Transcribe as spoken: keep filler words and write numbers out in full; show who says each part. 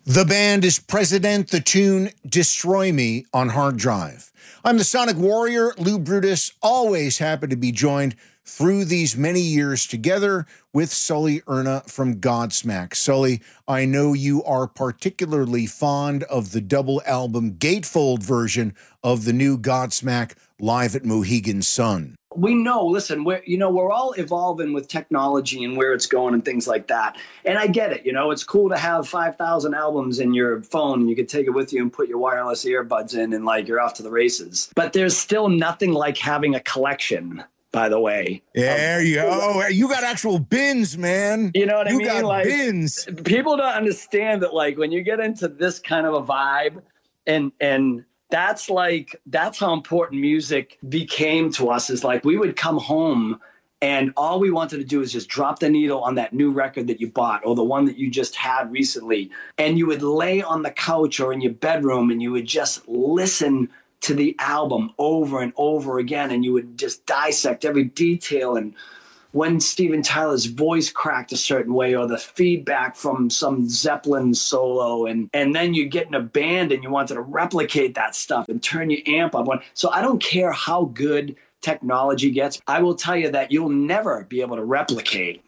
Speaker 1: The band is President, the tune Destroy Me on hard drive. I'm the Sonic Warrior, Lou Brutus, always happy to be joined through these many years together with Sully Erna from Godsmack. Sully, I know you are particularly fond of the double album gatefold version of the new Godsmack Live at Mohegan Sun.
Speaker 2: We know, listen, we're, you know, we're all evolving with technology and where it's going and things like that. And I get it. You know, it's cool to have five thousand albums in your phone and you could take it with you and put your wireless earbuds in and like you're off to the races. But there's still nothing like having a collection, by the way.
Speaker 1: There you go. Oh, you got actual bins, man.
Speaker 2: You know what I
Speaker 1: you
Speaker 2: mean?
Speaker 1: Got
Speaker 2: like
Speaker 1: bins.
Speaker 2: People don't understand that, like, when you get into this kind of a vibe and, and, That's like, that's how important music became to us, is like we would come home and all we wanted to do is just drop the needle on that new record that you bought or the one that you just had recently. And you would lay on the couch or in your bedroom and you would just listen to the album over and over again. And you would just dissect every detail and when Steven Tyler's voice cracked a certain way or the feedback from some Zeppelin solo. And, and then you get in a band and you wanted to replicate that stuff and turn your amp up. So I don't care how good technology gets. I will tell you that you'll never be able to replicate